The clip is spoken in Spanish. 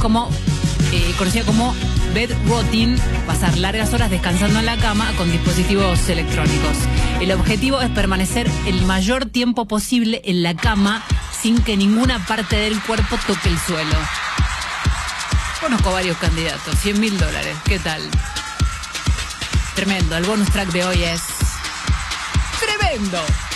conocida como bed rotting, pasar largas horas descansando en la cama con dispositivos electrónicos. El objetivo es permanecer el mayor tiempo posible en la cama sin que ninguna parte del cuerpo toque el suelo. Conozco varios candidatos, $100.000. ¿Qué tal? Tremendo, el bonus track de hoy es tremendo.